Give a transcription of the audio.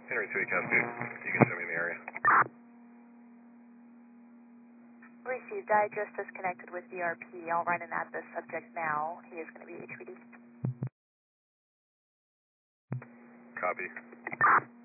Henry 2 Cascade, you can show me in the area. Received. I just disconnected with DRP. I'll write in at the subject now. He is going to be HPD. Copy.